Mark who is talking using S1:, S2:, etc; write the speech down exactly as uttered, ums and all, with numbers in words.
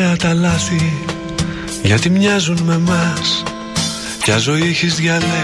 S1: όλα τα λάθη, γιατί μοιάζουν με μας. Ποια ζωή έχεις διαλέξει